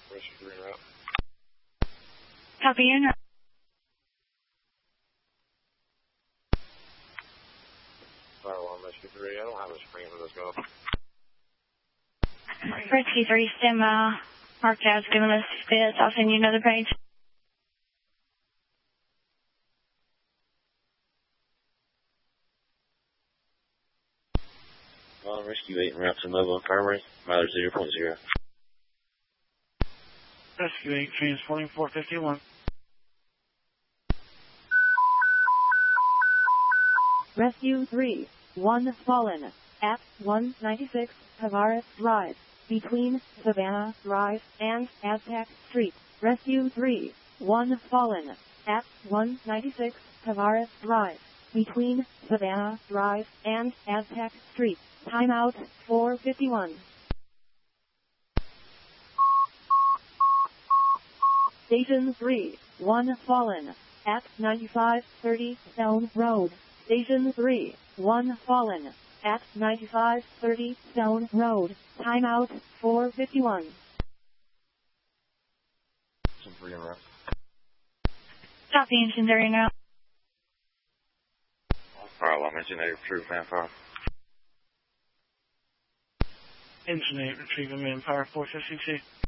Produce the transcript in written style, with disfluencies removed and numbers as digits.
Rescue 3 en route. Copy in. Fire alarm, Rescue 3. I don't have a screen for this go. Rescue 3, stand by. Mark Jazz giving us bits. I'll send you another page. Rescue 8 en route to Mobile Infirmary, mileage 0.0. Rescue 8, transporting 451. Rescue 3, 1 fallen, at 196 Tavares Drive, between Savannah Drive and Aztec Street. Rescue 3, 1 fallen, at 196 Tavares Drive, between Savannah Drive and Aztec Street. Timeout 451. Station 3, 1 fallen, at 9530 Stone Road. Station 3, 1 fallen, at 9530 Stone Road. Timeout 451. Some 3 en route. Copy, engines are in route. Fire alarm, engine 8, retrieve manpower. Engine 8, retrieving manpower 452.